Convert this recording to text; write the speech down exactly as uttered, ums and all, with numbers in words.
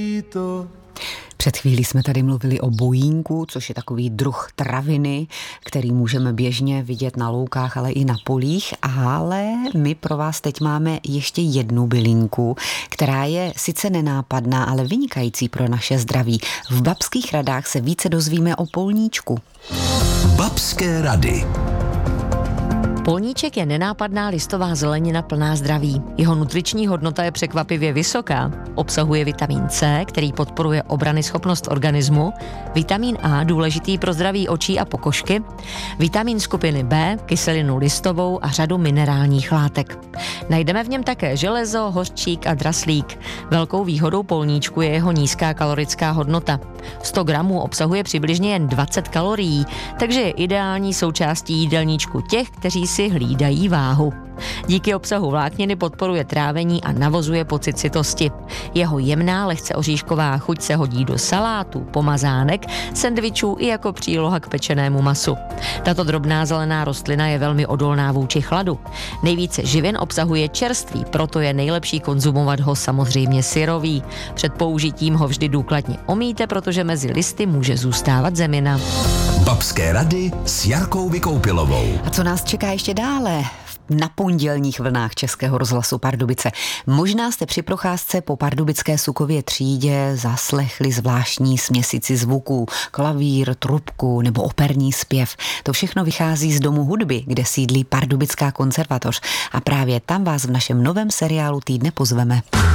Před chvílí jsme tady mluvili o bojínku, což je takový druh traviny, který můžeme běžně vidět na loukách, ale i na polích, ale my pro vás teď máme ještě jednu bylinku, která je sice nenápadná, ale vynikající pro naše zdraví. V Babských radách se více dozvíme o polníčku. Babské rady. Polníček je nenápadná listová zelenina plná zdraví. Jeho nutriční hodnota je překvapivě vysoká. Obsahuje vitamin C, který podporuje obranyschopnost organismu, vitamin A, důležitý pro zdraví očí a pokožky, vitamin skupiny B, kyselinu listovou a řadu minerálních látek. Najdeme v něm také železo, hořčík a draslík. Velkou výhodou polníčku je jeho nízká kalorická hodnota. sto gramů obsahuje přibližně jen dvacet kalorií, takže je ideální součástí jídelníčku těch, kteří si hlídají váhu. Díky obsahu vlákniny podporuje trávení a navozuje pocit sytosti. Jeho jemná, lehce oříšková chuť se hodí do salátů, pomazánek, sendvičů i jako příloha k pečenému masu. Tato drobná zelená rostlina je velmi odolná vůči chladu. Nejvíce živin obsahuje čerstvý, proto je nejlepší konzumovat ho samozřejmě syrový. Před použitím ho vždy důkladně omýjte, protože mezi listy může zůstávat zemina. Babské rady s Jarkou Vykoupilovou. A co nás čeká ještě dále? Na pondělních vlnách Českého rozhlasu Pardubice. Možná jste při procházce po pardubické Sukově třídě zaslechli zvláštní směsici zvuků, klavír, trubku nebo operní zpěv. To všechno vychází z Domu hudby, kde sídlí Pardubická konzervatoř a právě tam vás v našem novém seriálu Týdne pozveme.